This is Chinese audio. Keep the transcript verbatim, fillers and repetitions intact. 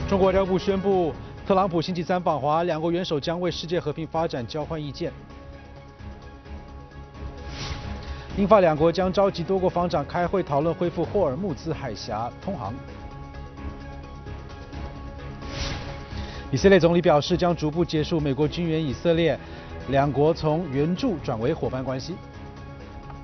中国外交部宣布，特朗普星期三访华，两国元首将为世界和平发展交换意见。英法两国将召集多国防长开会，讨论恢复霍尔木兹海峡通航。以色列总理表示，将逐步结束美国军援以色列，两国从援助转为伙伴关系。